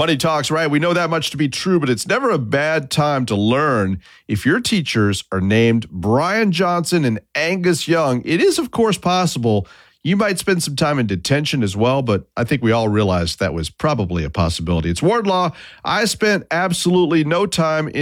Money talks, right? We know that much to be true, but it's never a bad time to learn. If your teachers are named Brian Johnson and Angus Young, it is, of course, possible you might spend some time in detention as well, but I think we all realized that was probably a possibility. It's Ward Law. I spent absolutely no time in